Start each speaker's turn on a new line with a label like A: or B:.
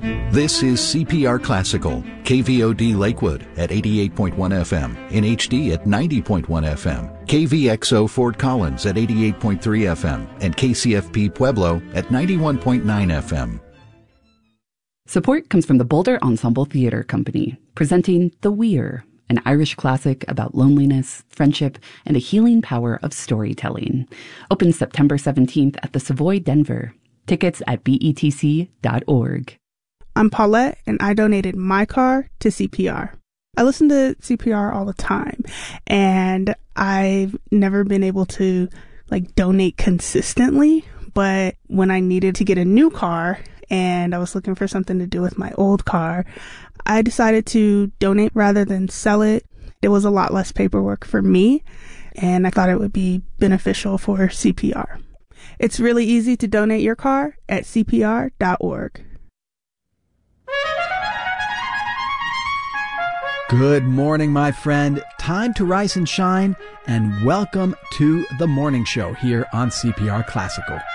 A: This is CPR Classical, KVOD Lakewood at 88.1 FM, in HD at 90.1 FM, KVXO Fort Collins at 88.3 FM, and KCFP Pueblo at 91.9 FM.
B: Support comes from the Boulder Ensemble Theatre Company, presenting The Weir, an Irish classic about loneliness, friendship, and the healing power of storytelling. Opens September 17th at the Savoy Denver. Tickets at betc.org.
C: I'm Paulette, and I donated my car to CPR. I listen to CPR all the time, and I've never been able to donate consistently. But when I needed to get a new car and I was looking for something to do with my old car, I decided to donate rather than sell it. It was a lot less paperwork for me, and I thought it would be beneficial for CPR. It's really easy to donate your car at CPR.org.
D: Good morning, my friend. Time to rise and shine, and welcome to the morning show here on CPR Classical.